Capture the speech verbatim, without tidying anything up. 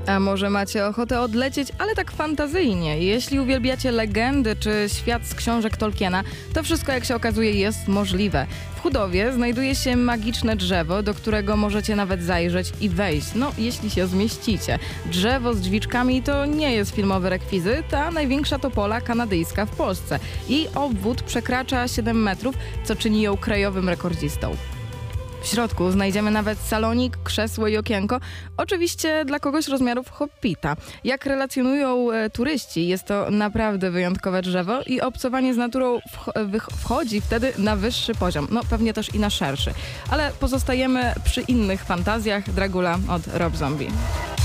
A może macie ochotę odlecieć, ale tak fantazyjnie? Jeśli uwielbiacie legendy czy świat z książek Tolkiena, to wszystko, jak się okazuje, jest możliwe. W Chudowie znajduje się magiczne drzewo, do którego możecie nawet zajrzeć i wejść, no jeśli się zmieścicie. Drzewo z drzwiczkami to nie jest filmowy rekwizyt, a największa topola kanadyjska w Polsce. Jej obwód przekracza siedem metrów, co czyni ją krajowym rekordzistą. W środku znajdziemy nawet salonik, krzesło i okienko, oczywiście dla kogoś rozmiarów hobbita. Jak relacjonują e, turyści, jest to naprawdę wyjątkowe drzewo i obcowanie z naturą wch- wchodzi wtedy na wyższy poziom, no pewnie też i na szerszy. Ale pozostajemy przy innych fantazjach. Dragula od Rob Zombie.